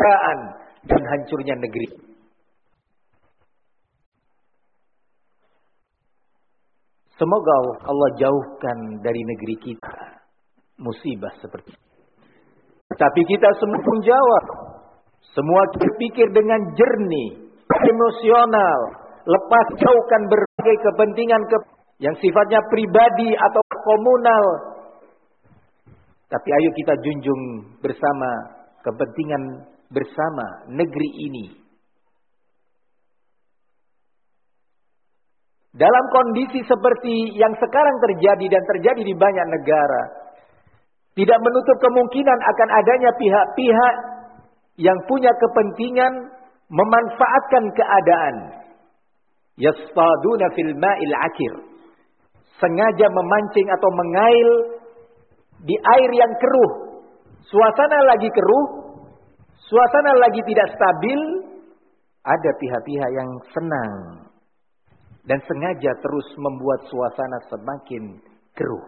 kebinasaan dan hancurnya negeri. Semoga Allah jauhkan dari negeri kita musibah seperti ini. Tapi kita semua pun jawab. Semua berpikir dengan jernih, emosional, lepas jauhkan berbagai kepentingan yang sifatnya pribadi atau komunal. Tapi ayo kita junjung bersama kepentingan bersama negeri ini. Dalam kondisi seperti yang sekarang terjadi dan terjadi di banyak negara, tidak menutup kemungkinan akan adanya pihak-pihak yang punya kepentingan memanfaatkan keadaan. Yastaduna fil ma'il akir. Sengaja memancing atau mengail di air yang keruh. Suasana lagi keruh, suasana lagi tidak stabil, ada pihak-pihak yang senang dan sengaja terus membuat suasana semakin keruh.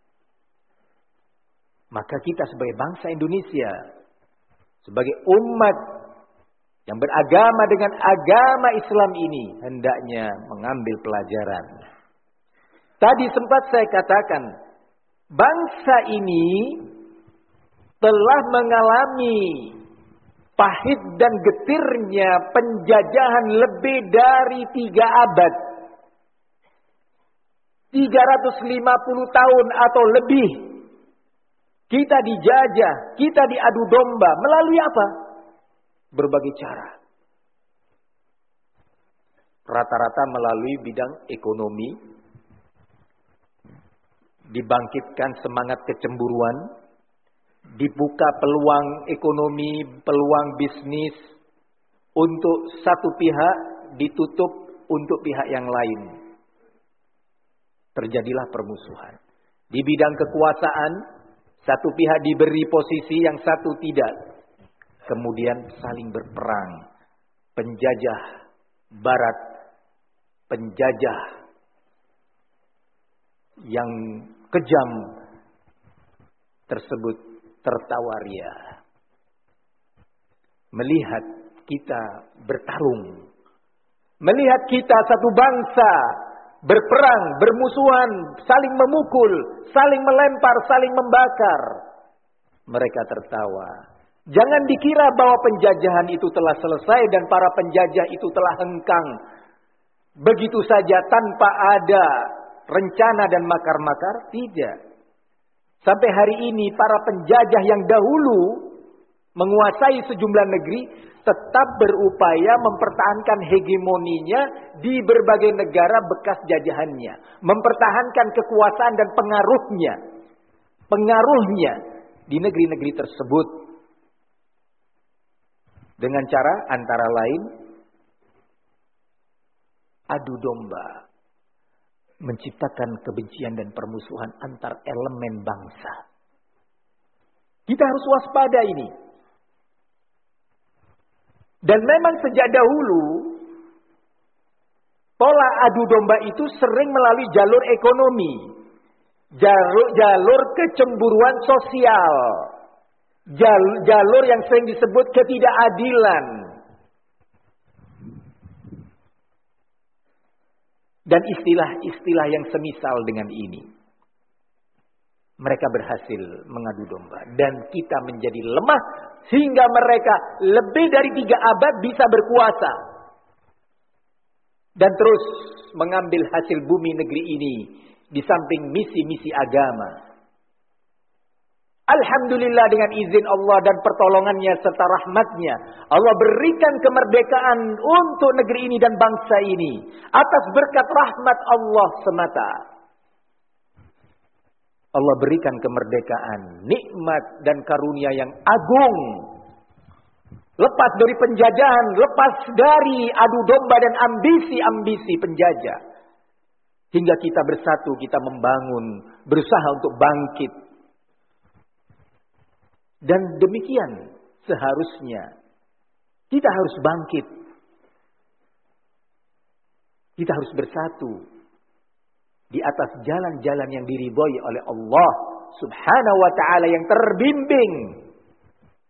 Maka kita sebagai bangsa Indonesia, sebagai umat yang beragama dengan agama Islam ini, hendaknya mengambil pelajaran. Tadi sempat saya katakan, bangsa ini telah mengalami pahit dan getirnya penjajahan lebih dari 3 abad. 350 tahun atau lebih. Kita dijajah, kita diadu domba. Melalui apa? Berbagai cara. Rata-rata melalui bidang ekonomi. Dibangkitkan semangat kecemburuan. Dibuka peluang ekonomi, peluang bisnis. Untuk satu pihak, ditutup untuk pihak yang lain. Terjadilah permusuhan. Di bidang kekuasaan, satu pihak diberi posisi, yang satu tidak. Kemudian saling berperang. Penjajah barat, penjajah yang kejam tersebut tertawa ria. Melihat kita bertarung. Melihat kita satu bangsa berperang, bermusuhan, saling memukul, saling melempar, saling membakar. Mereka tertawa. Jangan dikira bahwa penjajahan itu telah selesai dan para penjajah itu telah hengkang. Begitu saja tanpa ada rencana dan makar-makar. Tidak. Sampai hari ini para penjajah yang dahulu menguasai sejumlah negeri tetap berupaya mempertahankan hegemoninya di berbagai negara bekas jajahannya. Mempertahankan kekuasaan dan pengaruhnya di negeri-negeri tersebut. Dengan cara antara lain adu domba. Menciptakan kebencian dan permusuhan antar elemen bangsa. Kita harus waspada ini. Dan memang sejak dahulu pola adu domba itu sering melalui jalur ekonomi, jalur kecemburuan sosial, jalur yang sering disebut ketidakadilan, dan istilah-istilah yang semisal dengan ini. Mereka berhasil mengadu domba. Dan kita menjadi lemah. Sehingga mereka lebih dari 3 abad bisa berkuasa. Dan terus mengambil hasil bumi negeri ini. Di samping misi-misi agama. Alhamdulillah dengan izin Allah dan pertolongannya serta rahmatnya. Allah berikan kemerdekaan untuk negeri ini dan bangsa ini. Atas berkat rahmat Allah semata. Allah berikan kemerdekaan, nikmat dan karunia yang agung. Lepas dari penjajahan, lepas dari adu domba dan ambisi-ambisi penjajah. Hingga kita bersatu, kita membangun, berusaha untuk bangkit. Dan demikian seharusnya. Kita harus bangkit. Kita harus bersatu. Di atas jalan-jalan yang diridhoi oleh Allah subhanahu wa ta'ala yang terbimbing.